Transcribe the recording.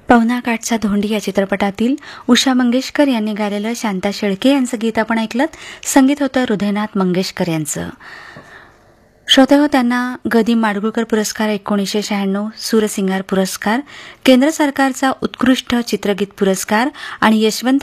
पवना काठचा धोंडी या चित्रपटातील उषा मंगेशकर यांनी गायलेलं शांता शेळके यांचं गीत आपण ऐकलं. संगीत होतं हृदयनाथ मंगेशकर यांचं. श्रोते हो, त्यांना गदी माडगुळकर पुरस्कार 1996, सूरसिंगार पुरस्कार, केंद्र सरकारचा उत्कृष्ट चित्रगीत पुरस्कार आणि यशवंत